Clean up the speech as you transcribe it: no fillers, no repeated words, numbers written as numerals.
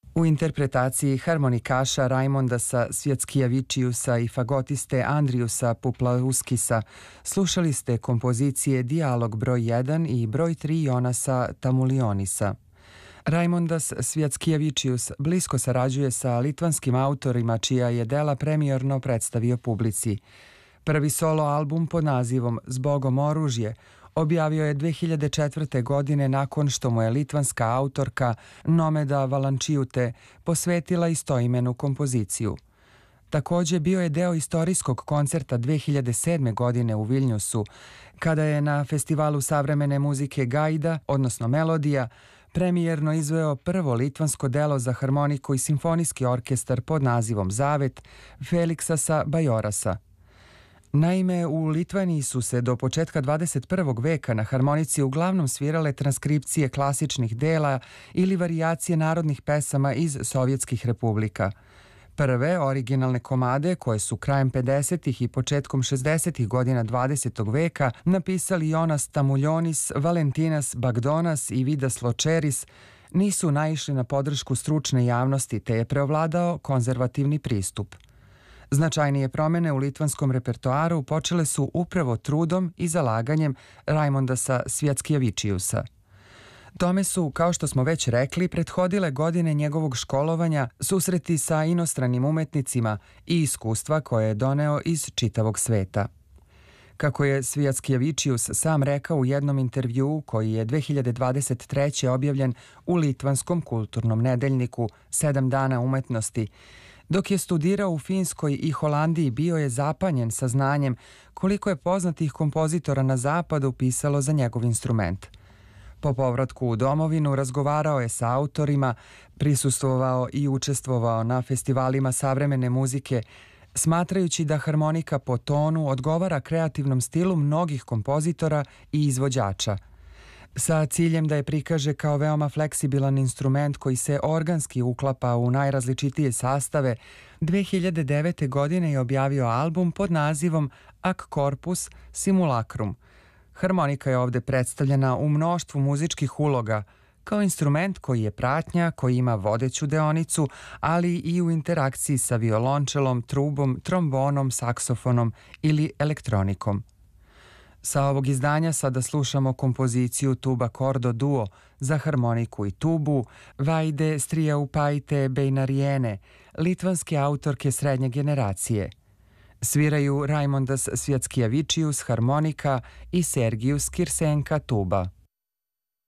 U interpretaciji harmonikaša Raimondasa Sviackijavičiusa i fagotiste Andriusa Puplauskisa slušali ste kompozicije Dijalog broj 1 i broj 3 Jonasa Tamulionisa. Raimondas Sviackijavičius blisko sarađuje sa litvanskim autorima čija je dela premijerno predstavio publici. Prvi solo album pod nazivom Zbogom oružje objavio je 2004. godine nakon što mu je litvanska autorka Nomeda Valančiūtė posvetila istoimenu kompoziciju. Također bio je deo istorijskog koncerta 2007. godine u Vilniusu, kada je na festivalu savremene muzike Gaida, odnosno Melodija, premijerno izveo prvo litvansko delo za harmoniku i simfonijski orkestar pod nazivom Zavet Feliksasa Bajorasa. Naime, u Litvaniji su se do početka 21. veka na harmonici uglavnom svirale transkripcije klasičnih dela ili varijacije narodnih pesama iz sovjetskih republika. Prve originalne komade, koje su krajem 50. i početkom 60. godina 20. veka napisali Jonas Tamulionis, Valentinas Bagdonas i Vidas Ločeris, nisu naišli na podršku stručne javnosti te je preovladao konzervativni pristup. Značajnije promjene u litvanskom repertoaru počele su upravo trudom i zalaganjem Raimondasa Sviackijavičiusa. Tome su, kao što smo već rekli, prethodile godine njegovog školovanja, susreti sa inostranim umetnicima i iskustva koje je doneo iz čitavog sveta. Kako je Sviackijavičius sam rekao u jednom intervjuu koji je 2023. objavljen u litvanskom kulturnom nedeljniku 7 dana umetnosti, dok je studirao u Finskoj i Holandiji bio je zapanjen sa znanjem koliko je poznatih kompozitora na zapadu pisalo za njegov instrument. Po povratku u domovinu razgovarao je sa autorima, prisustvovao i učestvovao na festivalima savremene muzike, smatrajući da harmonika po tonu odgovara kreativnom stilu mnogih kompozitora i izvođača. Sa ciljem da je prikaže kao veoma fleksibilan instrument koji se organski uklapa u najrazličitije sastave, 2009. godine je objavio album pod nazivom Ac Corpus Simulacrum. Harmonika je ovdje predstavljena u mnoštvu muzičkih uloga, kao instrument koji je pratnja, koji ima vodeću deonicu, ali i u interakciji sa violončelom, trubom, trombonom, saksofonom ili elektronikom. Sa ovog izdanja sada slušamo kompoziciju Tuba Cordo Duo za harmoniku i tubu Vaide Striaupaite Beinarijene, litvanske autorke srednje generacije. Sviraju Raimondas Sviackijavičius harmonika i Sergijus Kirsenka tuba.